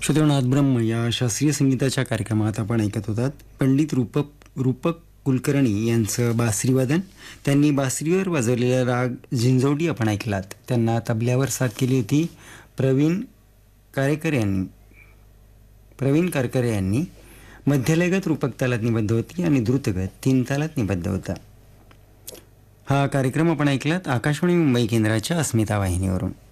श्रोतेनाथ ब्रह्म या शास्त्रीय संगीताच्या कार्यक्रमात आपण ऐकत होतात पंडित रूपक कुलकर्णी यांचं बासरीवादन. त्यांनी बासरीवर वाजवलेला राग झिंजोडी आपण ऐकलात. त्यांना तबल्यावर साथ केली होती प्रवीण कारकर यांनी. मध्यलयगत रूपक तालात निबद्ध होती आणि द्रुतगत 3 तालात निबद्ध होता. हा कार्यक्रम आपण ऐकलात आकाशवाणी मुंबई केंद्राच्या अस्मिता वाहिनीवरून.